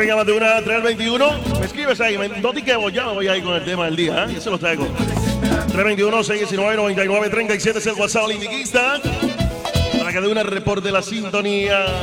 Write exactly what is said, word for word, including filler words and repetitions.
venga más de una, tres al veintiuno. Me escribes ahí, no tiquemos, ya me voy ahí con el tema del día, ¿eh? Yo se los traigo. tres veintiuno, seis diecinueve, noventa y nueve, treinta y siete es el WhatsApp Olympiquista. Para que de una reporte la sintonía.